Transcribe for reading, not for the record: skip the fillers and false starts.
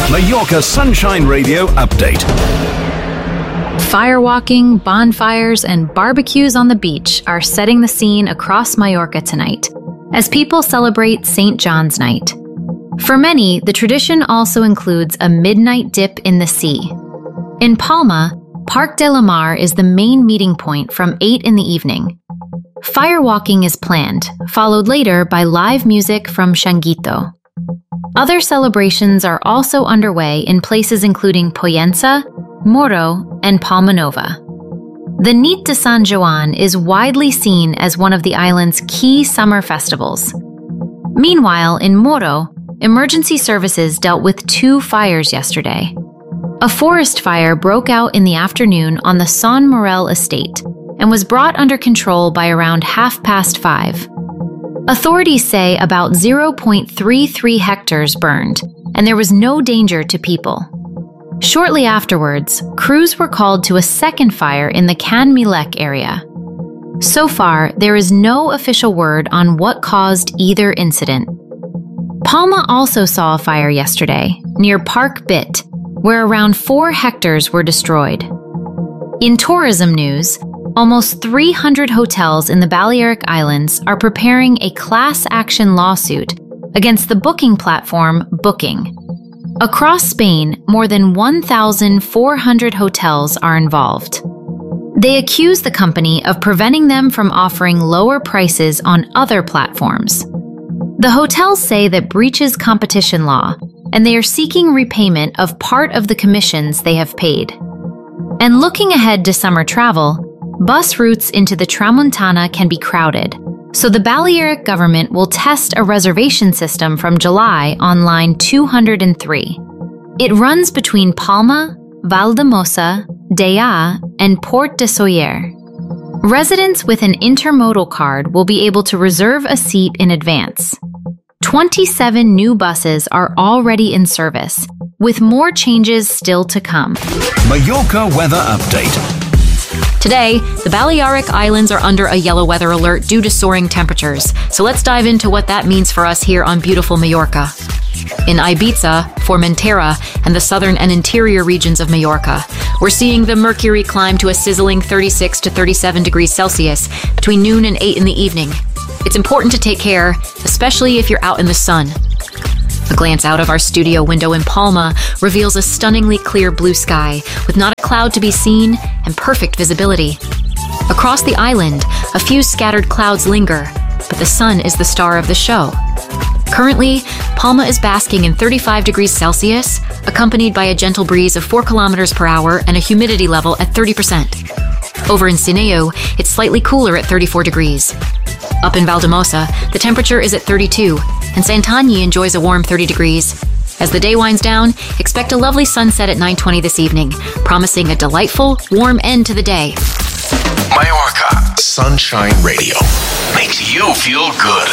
Mallorca Sunshine Radio update. Firewalking, bonfires, and barbecues on the beach are setting the scene across Mallorca tonight, as people celebrate St. John's Night. For many, the tradition also includes a midnight dip in the sea. In Palma, Parc de la Mar is the main meeting point from 8 in the evening. Firewalking is planned, followed later by live music from Changuito. Other celebrations are also underway in places including Pollença, Moro, and Palma Nova. The Nit de San Joan is widely seen as one of the island's key summer festivals. Meanwhile, in Moro, emergency services dealt with 2 fires yesterday. A forest fire broke out in the afternoon on the Son Morel estate and was brought under control by around 5:30. Authorities say about 0.33 hectares burned, and there was no danger to people. Shortly afterwards, crews were called to a second fire in the Can Milek area. So far, there is no official word on what caused either incident. Palma also saw a fire yesterday, near Parc Bit, where around 4 hectares were destroyed. In tourism news, almost 300 hotels in the Balearic Islands are preparing a class action lawsuit against the booking platform Booking. Across Spain, more than 1,400 hotels are involved. They accuse the company of preventing them from offering lower prices on other platforms. The hotels say that breaches competition law, and they are seeking repayment of part of the commissions they have paid. And looking ahead to summer travel, bus routes into the Tramuntana can be crowded, so the Balearic government will test a reservation system from July on line 203. It runs between Palma, Valdemossa, Deià, and Port de Sóller. Residents with an intermodal card will be able to reserve a seat in advance. 27 new buses are already in service, with more changes still to come. Mallorca weather update. Today, the Balearic Islands are under a yellow weather alert due to soaring temperatures. So let's dive into what that means for us here on beautiful Mallorca. In Ibiza, Formentera, and the southern and interior regions of Mallorca, we're seeing the mercury climb to a sizzling 36 to 37 degrees Celsius between noon and 8 in the evening. It's important to take care, especially if you're out in the sun. A glance out of our studio window in Palma reveals a stunningly clear blue sky with not a cloud to be seen and perfect visibility. Across the island, a few scattered clouds linger, but the sun is the star of the show. Currently, Palma is basking in 35 degrees Celsius, accompanied by a gentle breeze of 4 kilometers per hour and a humidity level at 30%. Over in Sineu, it's slightly cooler at 34 degrees. Up in Valdemossa, the temperature is at 32, and Santanyí enjoys a warm 30 degrees. As the day winds down, expect a lovely sunset at 9:20 this evening, promising a delightful, warm end to the day. Mallorca Sunshine Radio makes you feel good.